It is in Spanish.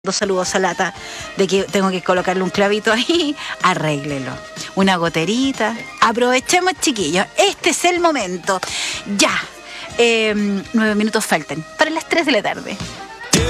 Dos saludos a lata de que tengo que colocarle un clavito ahí, arréglelo. Una goterita. Aprovechemos, chiquillos. Este es el momento. Ya. 9 minutos faltan para las 3 de la tarde.